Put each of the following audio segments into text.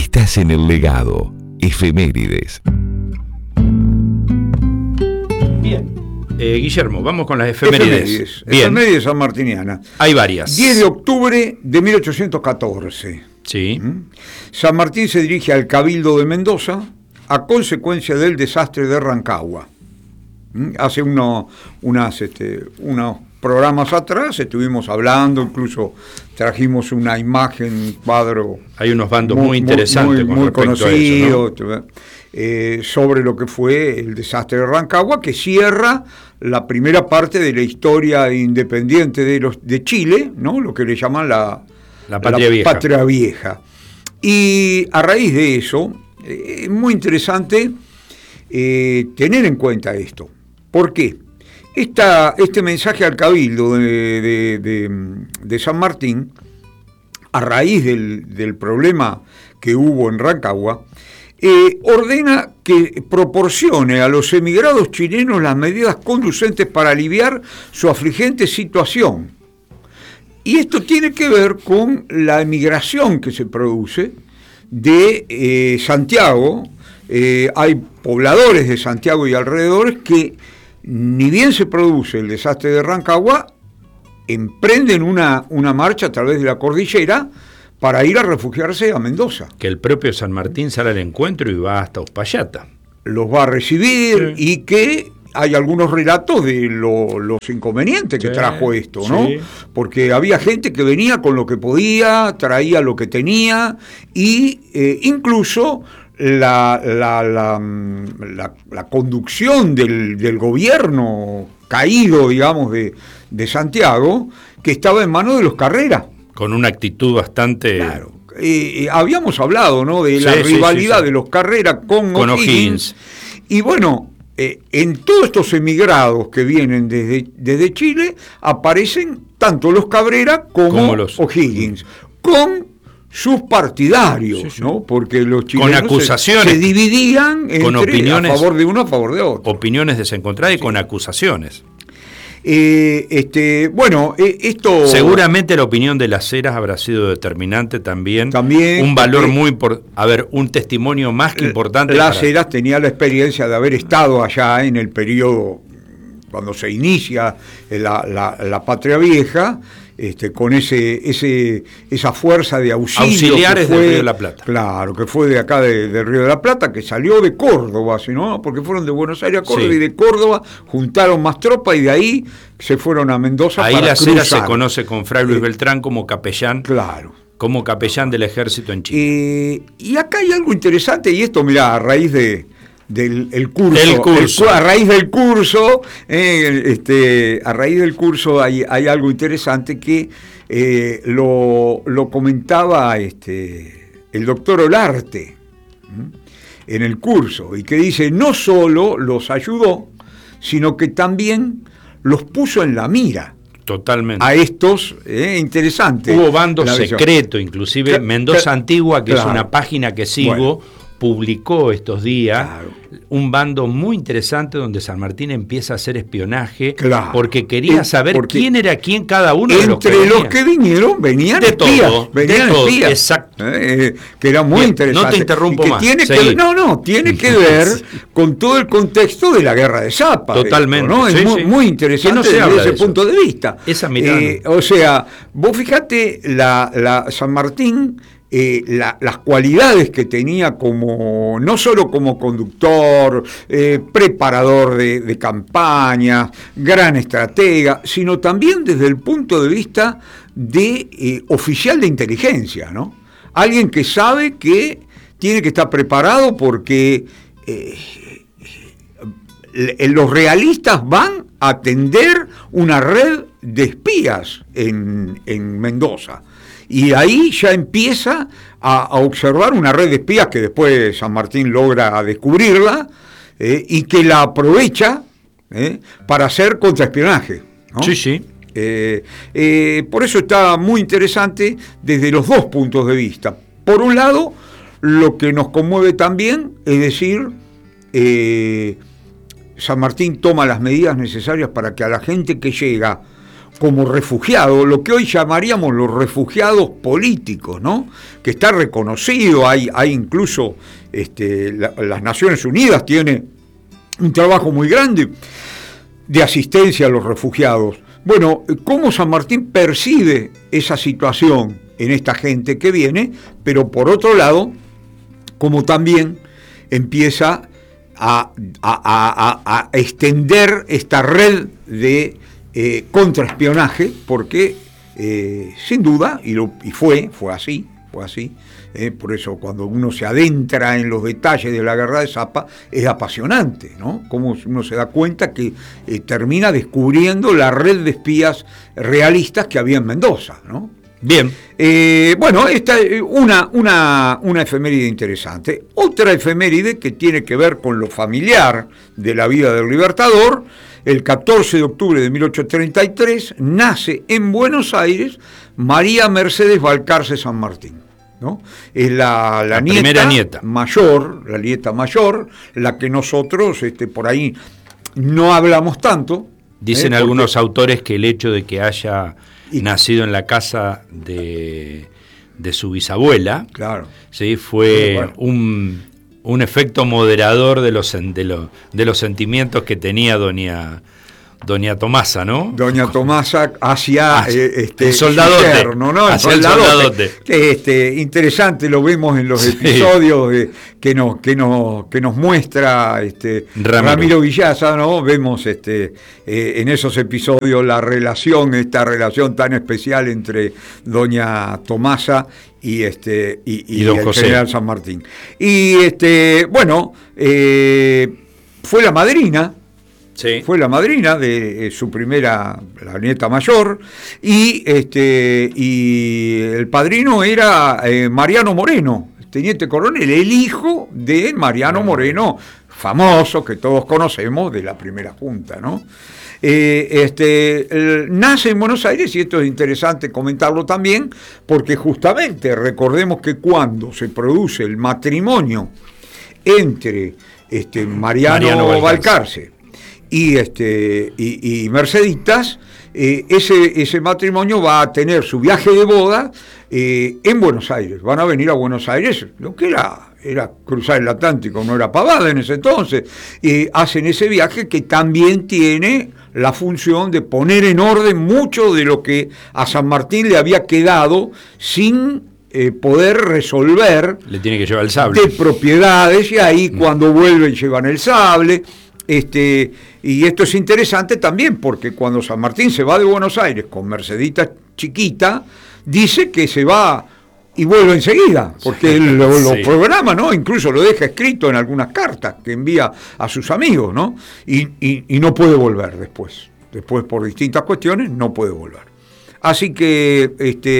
Estás en El Legado, Efemérides. Bien. Guillermo, vamos con las efemérides. Bien. Efemérides sanmartinianas. Hay varias. 10 de octubre de 1814. Sí. San Martín se dirige al Cabildo de Mendoza a consecuencia del desastre de Rancagua. Hace unos programas atrás estuvimos hablando, incluso trajimos una imagen, un cuadro. Hay unos bandos muy interesantes muy conocidos, ¿no? Sobre lo que fue el desastre de Rancagua, que cierra la primera parte de la historia independiente de Chile, ¿no? Lo que le llaman la patria vieja. Y a raíz de eso, es muy interesante tener en cuenta esto. ¿Por qué? Este mensaje al Cabildo de San Martín, a raíz del problema que hubo en Rancagua, ordena que proporcione a los emigrados chilenos las medidas conducentes para aliviar su afligente situación. Y esto tiene que ver con la emigración que se produce de Santiago. Hay pobladores de Santiago y alrededores que, ni bien se produce el desastre de Rancagua, emprenden una marcha a través de la cordillera para ir a refugiarse a Mendoza. Que el propio San Martín sale al encuentro y va hasta Uspallata. Los va a recibir, sí. Y que hay algunos relatos de los inconvenientes que trajo esto, ¿no? Sí. Porque había gente que venía con lo que podía, traía lo que tenía, y incluso la conducción del gobierno caído, digamos, de Santiago, que estaba en manos de los Carrera. Con una actitud bastante... Claro. Habíamos hablado, ¿no?, de la rivalidad de los Carrera con O'Higgins. Y bueno, en todos estos emigrados que vienen desde Chile, aparecen tanto los Cabrera como los O'Higgins, con sus partidarios, ¿no? Porque los chilenos con acusaciones, se dividían entre opiniones, a favor de uno, a favor de otro. Opiniones desencontradas y con acusaciones. Bueno, esto... Seguramente la opinión de Las Heras habrá sido determinante también un valor muy importante, un testimonio más que importante. Las Heras tenía la experiencia de haber estado allá en el periodo cuando se inicia la Patria Vieja, con esa fuerza de auxiliares del Río de la Plata. Claro, que fue de acá del Río de la Plata, que salió de Córdoba, ¿no? Porque fueron de Buenos Aires a Córdoba, y de Córdoba juntaron más tropas y de ahí se fueron a Mendoza. Ahí para la cruzar. Se conoce con Fray Luis Beltrán como capellán. Claro. Como capellán del ejército en Chile. Y acá hay algo interesante, y esto, mirá, a raíz del curso. A raíz del curso, hay algo interesante que lo comentaba el doctor Olarte en el curso, y que dice: no solo los ayudó, sino que también los puso en la mira. Totalmente. A estos, interesantes. Hubo bandos secretos, inclusive Mendoza Antigua, que es una página que sigo, publicó estos días un bando muy interesante donde San Martín empieza a hacer espionaje, porque quería saber quién era quién cada uno de los que venía. Entre los que vinieron venían espías. Venían espías. Exacto. Que era muy interesante. No te interrumpo más. Tiene que ver con todo el contexto de la guerra de Zapa. Totalmente. ¿no? Es muy interesante desde ese punto de vista. Esa mirada. O sea, vos fijate la San Martín. Las cualidades que tenía no solo como conductor, preparador de campañas, gran estratega, sino también desde el punto de vista de oficial de inteligencia, ¿no? Alguien que sabe que tiene que estar preparado porque los realistas van a atender una red de espías en Mendoza. Y ahí ya empieza a observar una red de espías que después San Martín logra descubrirla, y que la aprovecha para hacer contraespionaje, ¿no? Sí. Por eso está muy interesante desde los dos puntos de vista. Por un lado, lo que nos conmueve también es decir, San Martín toma las medidas necesarias para que a la gente que llega como refugiado, lo que hoy llamaríamos los refugiados políticos, ¿no? Que está reconocido, hay incluso las Naciones Unidas tiene un trabajo muy grande de asistencia a los refugiados. Bueno, ¿cómo San Martín percibe esa situación en esta gente que viene? Pero por otro lado, como también empieza a extender esta red de contraespionaje, porque sin duda, y fue así, por eso cuando uno se adentra en los detalles de la guerra de Zapa es apasionante, ¿no? Como uno se da cuenta que termina descubriendo la red de espías realistas que había en Mendoza, ¿no? Bien. Bueno, esta es una efeméride interesante. Otra efeméride que tiene que ver con lo familiar de la vida del Libertador. El 14 de octubre de 1833 nace en Buenos Aires María Mercedes Balcarce San Martín, ¿no? Es la primera nieta mayor, la nieta mayor, la que nosotros por ahí no hablamos tanto. Dicen algunos autores que el hecho de que haya nacido en la casa de su bisabuela, claro, ¿sí? Fue un efecto moderador de los sentimientos que tenía doña Tomasa, ¿no? Doña Tomasa hacia el soldadote, ¿no? Hacia el soldadote. Interesante, lo vemos en los episodios que nos muestra Ramiro Villaza, ¿no? Vemos en esos episodios esta relación tan especial entre doña Tomasa y don el José. general San Martín. Y fue la madrina. Sí. Fue la madrina de su la nieta mayor, y el padrino era Mariano Moreno, teniente coronel, el hijo de Mariano Moreno, famoso, que todos conocemos, de la primera junta, ¿no? Nace en Buenos Aires, y esto es interesante comentarlo también, porque justamente recordemos que cuando se produce el matrimonio entre Mariano Balcarce y Merceditas, ese matrimonio va a tener su viaje de boda en Buenos Aires. Van a venir a Buenos Aires, lo que era cruzar el Atlántico, no era pavada en ese entonces. Hacen ese viaje que también tiene la función de poner en orden mucho de lo que a San Martín le había quedado sin poder resolver. Le tiene que llevar el sable. De propiedades, y ahí cuando vuelven llevan el sable. Y esto es interesante también porque cuando San Martín se va de Buenos Aires con Mercedita chiquita, dice que se va y vuelve enseguida, porque él lo programa, ¿no? Incluso lo deja escrito en algunas cartas que envía a sus amigos, ¿no? Y no puede volver después. Después, por distintas cuestiones, no puede volver. Así que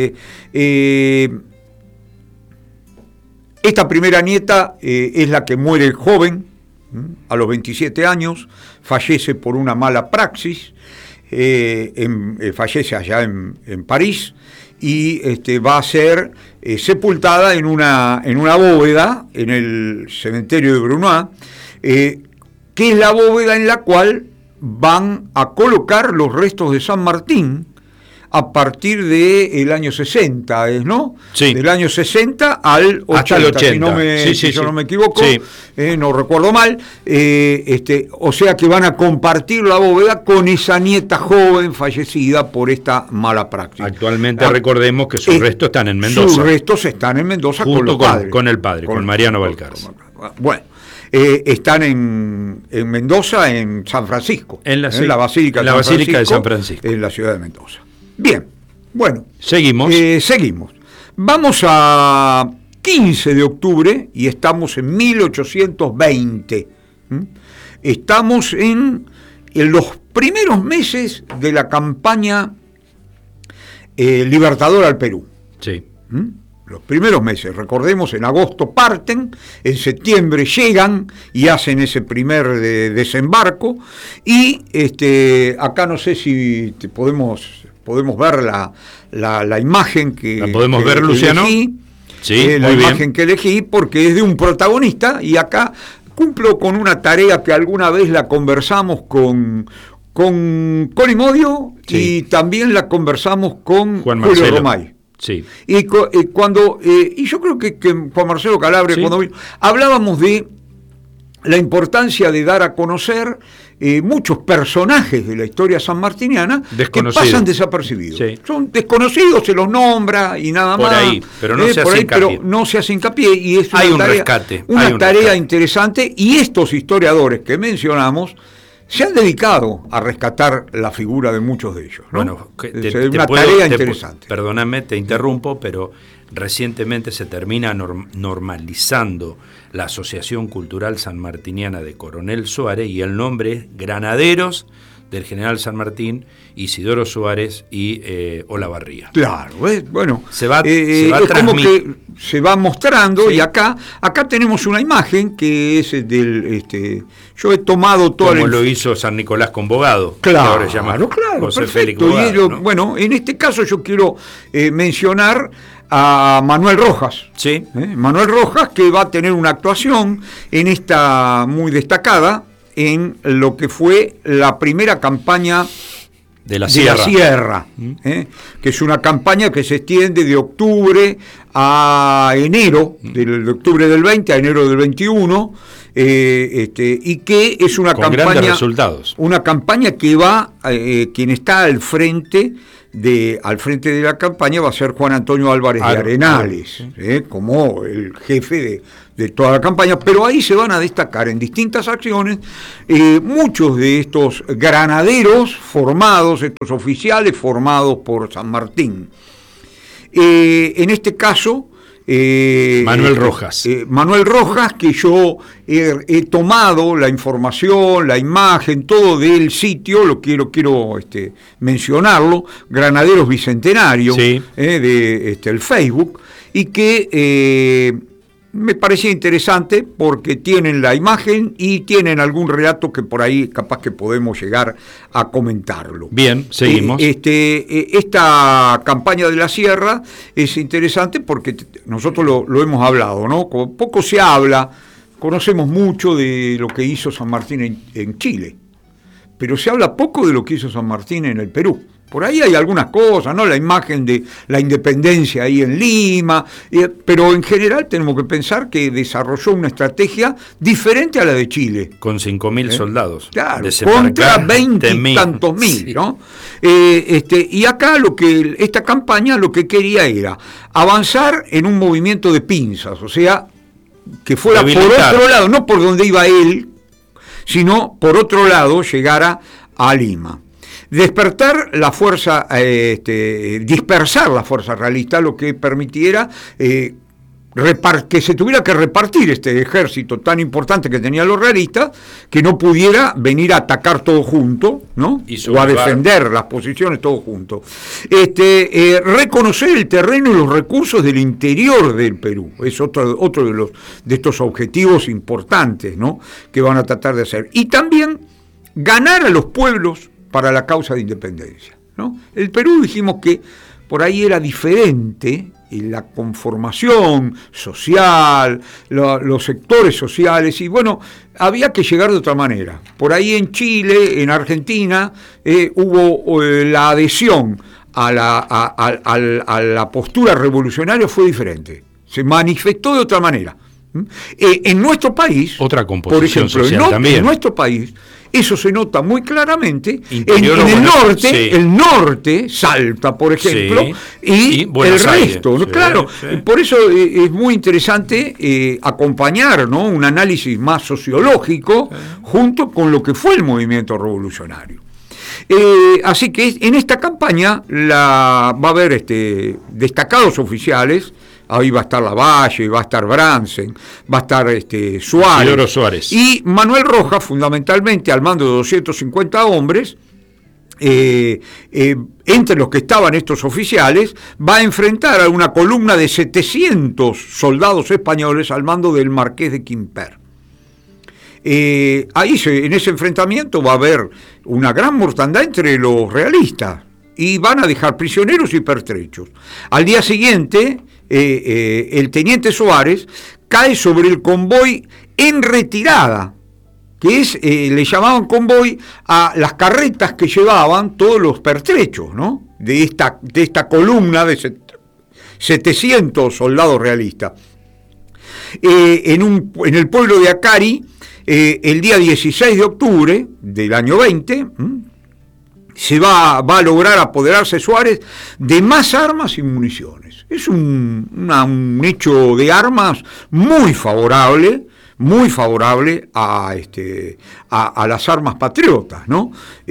esta primera nieta es la que muere joven, a los 27 años, fallece por una mala praxis, fallece allá en París, y va a ser sepultada en una bóveda en el cementerio de Brunois, que es la bóveda en la cual van a colocar los restos de San Martín a partir del año 60, ¿no? Sí. Del año 60 al 80, hasta el 80. Si no me equivoco, sí. No recuerdo mal. O sea que van a compartir la bóveda con esa nieta joven fallecida por esta mala práctica. Actualmente recordemos que sus restos están en Mendoza. Sus restos están en Mendoza junto con el padre, con Mariano Balcarce. Bueno. Están en Mendoza, en San Francisco, en la Basílica de San Francisco, en la ciudad de Mendoza. Bien, bueno. Seguimos. Seguimos. Vamos a 15 de octubre y estamos en 1820. Estamos en los primeros meses de la campaña libertadora al Perú. Sí. Los primeros meses, recordemos, en agosto parten, en septiembre llegan y hacen ese primer desembarco, y acá no sé si podemos ver la imagen que... ¿La podemos ver, Luciano? Elegí, sí, la imagen que elegí, porque es de un protagonista, y acá cumplo con una tarea que alguna vez la conversamos con con Colimodio, y también la conversamos con Julio Romay. Sí. Y yo creo que Juan Marcelo Calabre, cuando hablábamos de la importancia de dar a conocer muchos personajes de la historia sanmartiniana que pasan desapercibidos. Sí. Son desconocidos, se los nombra y nada más. Por ahí, pero no se hace hincapié. Y es una tarea interesante, y estos historiadores que mencionamos se han dedicado a rescatar la figura de muchos de ellos, ¿no? Bueno, es una tarea interesante. Perdóname, te interrumpo, pero recientemente se termina normalizando la Asociación Cultural Sanmartiniana de Coronel Suárez, y el nombre es Granaderos del General San Martín, Isidoro Suárez y Olavarría. Claro, bueno, se va como que se va mostrando, y acá tenemos una imagen que es yo he tomado toda como lo hizo San Nicolás con Bogado, claro, que ahora se llama José perfecto. Félix Bogado, ¿no? Bueno, en este caso yo quiero mencionar a Manuel Rojas. Sí. Manuel Rojas, que va a tener una actuación en esta muy destacada en lo que fue la primera campaña de la Sierra, que es una campaña que se extiende de octubre a enero, de octubre del 20 a enero del 21, y que es una campaña, grandes resultados. Una campaña que va, quien está al frente de la campaña va a ser Juan Antonio Álvarez de Arenales, como el jefe de toda la campaña, pero ahí se van a destacar en distintas acciones muchos de estos granaderos formados, estos oficiales formados por San Martín. En este caso, Manuel Rojas. Manuel Rojas, que yo he tomado la información, la imagen, todo del sitio, lo quiero mencionarlo, Granaderos Bicentenario, sí, de el Facebook, y que me parecía interesante porque tienen la imagen y tienen algún relato que por ahí capaz que podemos llegar a comentarlo. Bien, seguimos. Esta campaña de la Sierra es interesante porque nosotros lo hemos hablado, ¿no? Poco se habla, conocemos mucho de lo que hizo San Martín en Chile, pero se habla poco de lo que hizo San Martín en el Perú. Por ahí hay algunas cosas, ¿no? La imagen de la independencia ahí en Lima, pero en general tenemos que pensar que desarrolló una estrategia diferente a la de Chile. Con 5.000 soldados. Claro, contra 20 y tantos mil, ¿no? Y acá esta campaña lo que quería era avanzar en un movimiento de pinzas, o sea, que fuera por otro lado, no por donde iba él, sino por otro lado llegara a Lima. Despertar la fuerza, dispersar la fuerza realista, lo que permitiera que se tuviera que repartir este ejército tan importante que tenían los realistas, que no pudiera venir a atacar todo junto, ¿no? O a defender las posiciones todo junto. Reconocer el terreno y los recursos del interior del Perú es otro de estos objetivos importantes, ¿no? Que van a tratar de hacer. Y también ganar a los pueblos para la causa de independencia, ¿no? El Perú, dijimos que por ahí era diferente en la conformación social, los sectores sociales, y bueno, había que llegar de otra manera. Por ahí en Chile, en Argentina, hubo la adhesión a la postura revolucionaria fue diferente, se manifestó de otra manera. En nuestro país, otra composición por ejemplo, social también. En nuestro país, eso se nota muy claramente en el norte, sí. El norte, Salta, por ejemplo, sí. y el resto. Sí, claro, sí. Por eso es muy interesante acompañar, ¿no? Un análisis más sociológico junto con lo que fue el movimiento revolucionario. Así que en esta campaña va a haber destacados oficiales. Ahí va a estar Lavalle, va a estar Bransen, va a estar Suárez. Y Manuel Rojas, fundamentalmente al mando de 250 hombres, entre los que estaban estos oficiales, va a enfrentar a una columna de 700 soldados españoles al mando del Marqués de Quimper. En ese enfrentamiento va a haber una gran mortandad entre los realistas y van a dejar prisioneros y pertrechos. Al día siguiente, el teniente Suárez cae sobre el convoy en retirada que es, le llamaban convoy a las carretas que llevaban todos los pertrechos, ¿no? De esta columna de 700 soldados realistas. En el pueblo de Acari, el día 16 de octubre del año 20, se va a lograr apoderarse Suárez de más armas y municiones. Es un hecho de armas muy favorable a las armas patriotas, ¿no?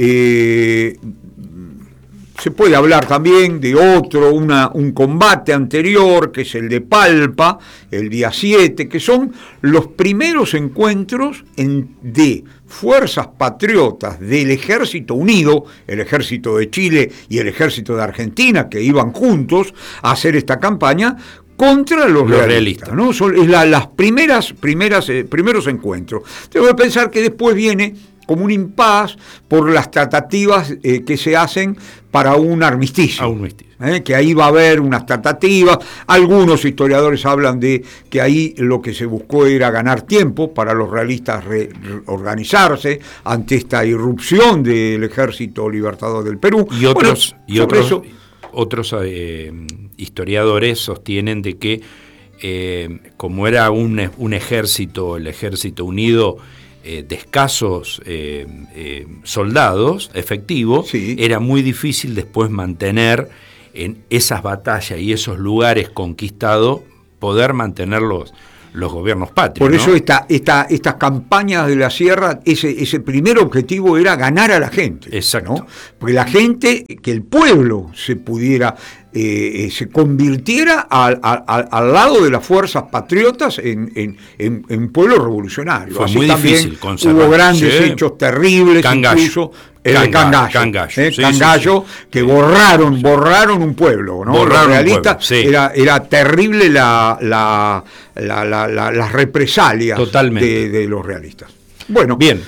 Se puede hablar también de un combate anterior, que es el de Palpa, el día 7, que son los primeros encuentros de fuerzas patriotas del Ejército Unido, el Ejército de Chile y el Ejército de Argentina, que iban juntos a hacer esta campaña contra los realistas, ¿no? Son las primeros encuentros. Tengo que pensar que después viene como un impas por las tratativas que se hacen para un armisticio. Que ahí va a haber unas tratativas. Algunos historiadores hablan de que ahí lo que se buscó era ganar tiempo para los realistas organizarse ante esta irrupción del Ejército Libertador del Perú. Y otros historiadores sostienen de que como era un ejército, el Ejército Unido, de escasos soldados efectivos, sí, era muy difícil después mantener en esas batallas y esos lugares conquistados, poder mantener los gobiernos patrios. Por eso, ¿no? Estas campañas de la sierra, ese primer objetivo era ganar a la gente. Exacto. ¿no? Porque la gente, que el pueblo se se convirtiera al lado de las fuerzas patriotas en pueblo revolucionario. Fue así muy difícil conservar. Hubo grandes hechos terribles, Cangallo. Incluso Cangallo, que borraron un pueblo, ¿no? Borraron los realistas, sí. Era terrible las represalias de los realistas. Bueno, bien.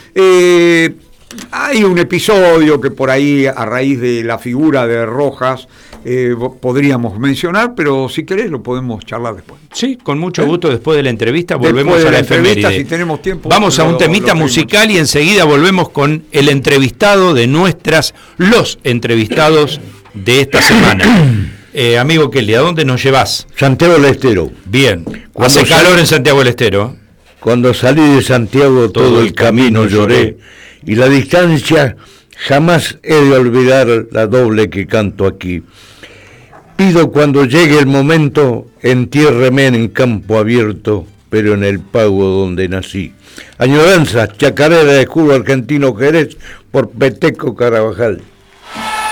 Hay un episodio que por ahí, a raíz de la figura de Rojas, podríamos mencionar, pero si querés lo podemos charlar después. Sí, con mucho gusto. Después de la entrevista volvemos a la efeméride. Si tenemos tiempo. Vamos a un temita musical y enseguida volvemos con el entrevistado de los entrevistados de esta semana. Amigo Kelly, ¿a dónde nos llevas? Santiago del Estero. Bien. Hace calor en Santiago del Estero. Cuando salí de Santiago todo el camino lloré, y la distancia jamás he de olvidar la doble que canto aquí. Pido cuando llegue el momento, entiérreme en campo abierto, pero en el pago donde nací. Añoranza, chacarera de escudo argentino Jerez, por Peteco Carabajal.